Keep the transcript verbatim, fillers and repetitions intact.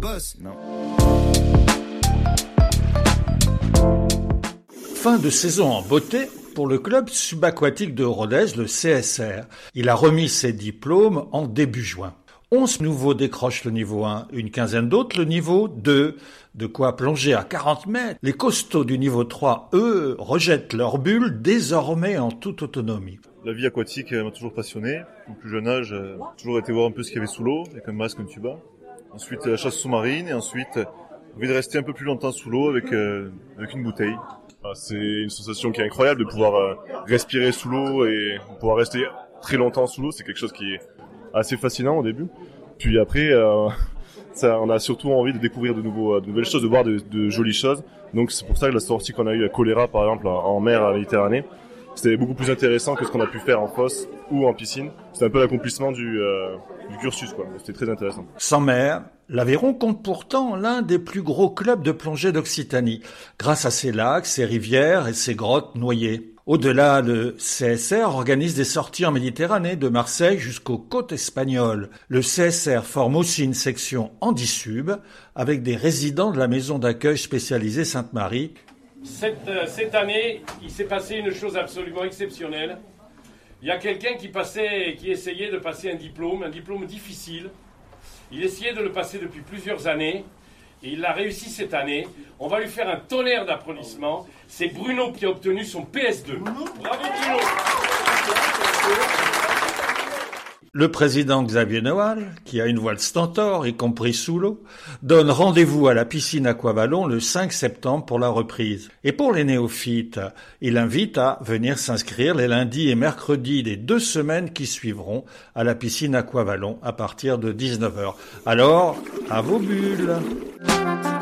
Boss. Non. Fin de saison en beauté pour le club subaquatique de Rodez, le C S R. Il a remis ses diplômes en début juin. Onze nouveaux décrochent le niveau un, une quinzaine d'autres le niveau deux. De quoi plonger à quarante mètres. Les costauds du niveau trois, eux, rejettent leur bulle désormais en toute autonomie. La vie aquatique m'a toujours passionné. Au plus jeune âge, j'ai toujours été voir un peu ce qu'il y avait sous l'eau, avec un masque, un tuba. Ensuite, la chasse sous-marine, et ensuite, envie de rester un peu plus longtemps sous l'eau avec, euh, avec une bouteille. C'est une sensation qui est incroyable de pouvoir euh, respirer sous l'eau et pouvoir rester très longtemps sous l'eau. C'est quelque chose qui est assez fascinant au début. Puis après, euh, ça, on a surtout envie de découvrir de, nouveaux, de nouvelles choses, de voir de, de jolies choses. Donc c'est pour ça que la sortie qu'on a eue à Choléra, par exemple, en mer à Méditerranée, c'était beaucoup plus intéressant que ce qu'on a pu faire en fosse ou en piscine. C'était un peu l'accomplissement du, euh, du cursus, quoi. C'était très intéressant. Sans mer, l'Aveyron compte pourtant l'un des plus gros clubs de plongée d'Occitanie, grâce à ses lacs, ses rivières et ses grottes noyées. Au-delà, le C S R organise des sorties en Méditerranée, de Marseille jusqu'aux côtes espagnoles. Le C S R forme aussi une section Handisub, avec des résidents de la maison d'accueil spécialisée Sainte-Marie. Cette, euh, cette année, il s'est passé une chose absolument exceptionnelle. Il y a quelqu'un qui passait, qui essayait de passer un diplôme, un diplôme difficile. Il essayait de le passer depuis plusieurs années et il l'a réussi cette année. On va lui faire un tonnerre d'applaudissements. C'est Bruno qui a obtenu son P S deux. Bravo Bruno! Le président Xavier Noal, qui a une voile stentor, y compris sous l'eau, donne rendez-vous à la piscine Aquavalon le cinq septembre pour la reprise. Et pour les néophytes, il invite à venir s'inscrire les lundis et mercredis des deux semaines qui suivront à la piscine Aquavalon à partir de dix-neuf heures. Alors, à vos bulles!